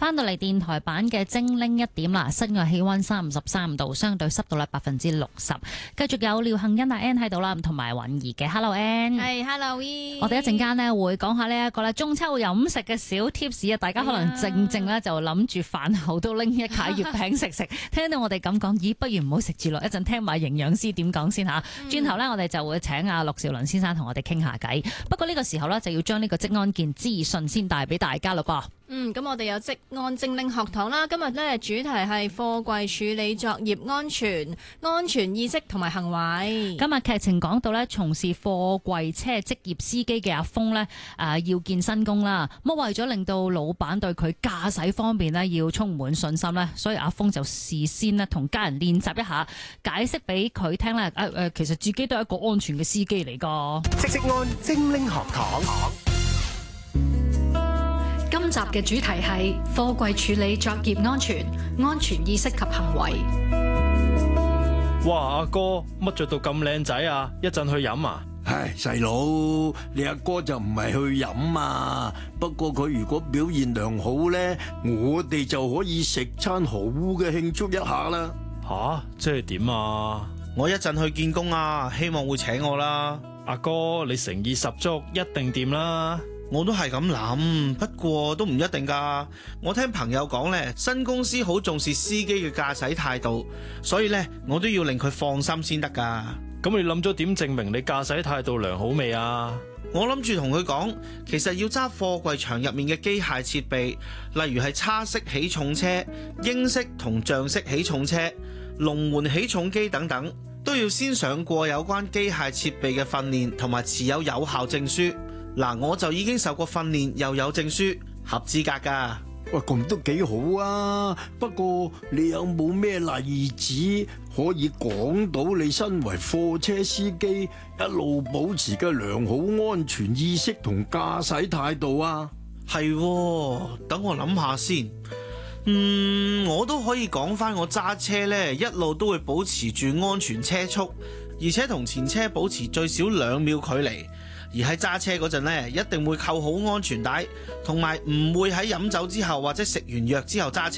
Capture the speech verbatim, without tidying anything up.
翻到嚟電台版嘅精靈一點啦，室外氣溫三十三度，相對濕度咧百分之六十。繼續有廖杏欣阿 Ann 喺度啦，同埋允兒嘅 Hello Ann， 係 Hello E。 我哋一陣間咧會講下呢一個咧中秋飲食嘅小貼士啊，大家可能靜靜咧就諗住飯後都拎一塊月餅食食，聽到我哋咁講，咦，不如唔好食住咯，一陣聽埋營養師點講先吓。轉、嗯、頭咧我哋就會請阿陸兆倫先生同我哋傾下偈。不過呢個時候咧就要將呢個職安健資訊先帶俾大家咯噃。 嗯，咁我哋有職安精靈學堂啦，今日咧主題係貨櫃處理作業安全、安全意識同埋行為。今日劇情講到咧，從事貨櫃車職業司機嘅阿峰咧，誒、呃、要見新工啦。咁為咗令到老闆對佢駕駛方面咧要充滿信心咧，所以阿峰就事先咧同家人練習一下，解釋俾佢聽咧。誒、呃、誒、呃，其實自己都係一個安全嘅司機嚟噶。 職安精靈學堂。 今集嘅主題係貨櫃處理作業安全、安全意識及行為。 哇，阿哥乜着到咁靚仔啊？一陣去飲啊？ 唉，細佬，你阿哥就唔係去飲啊。不過佢如果表現良好咧，我哋就可以食餐好嘅慶祝一下啦。 吓，即係點啊？ 我一陣去見工啊，希望會請我啦。 阿哥，你誠意十足，一定掂啦。 我都係咁諗，不過都唔一定噶。我聽朋友講呢，新公司好重視司機嘅駕駛態度，所以呢，我都要令佢放心先得噶。 咁你諗咗點證明你駕駛態度良好未啊？ 我諗住同佢講，其實要揸貨櫃場入面嘅機械設備，例如係叉式起重車、英式同象式起重車、龍門起重機等等，都要先上過有關機械設備嘅訓練，同埋持有有效證書。嗱，我就已經受過訓練，又有證書，合資格噶。 喂，咁都幾好啊！不過你有冇咩例子可以講到你身為貨車司機一路保持嘅良好安全意識同駕駛態度啊？ 係，等我諗下先。嗯，我都可以講翻我揸車呢，一路都會保持住安全車速，而且同前車保持最少兩秒距離。而喺揸車嗰陣呢，一定會扣好安全帶，同埋唔會喺飲酒之後或者食完藥之後揸車。